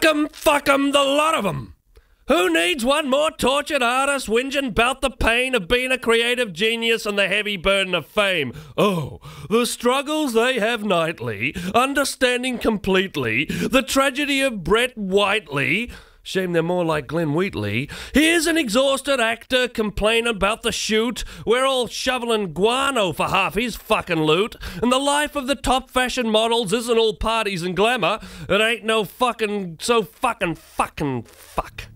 Fuck 'em, the lot of 'em. Who needs one more tortured artist whinging about the pain of being a creative genius and the heavy burden of fame? Oh, the struggles they have nightly, understanding completely the tragedy of Brett Whiteley. Shame they're more like Glenn Wheatley. Here's an exhausted actor complaining about the shoot. We're all shoveling guano for half his fucking loot. And the life of the top fashion models isn't all parties and glamour. It ain't no fucking fuck.